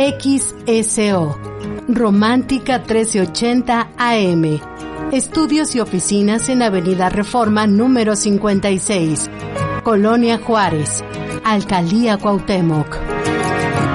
XSO, Romántica 1380 AM. Estudios y oficinas en Avenida Reforma número 56, Colonia Juárez, Alcaldía Cuauhtémoc.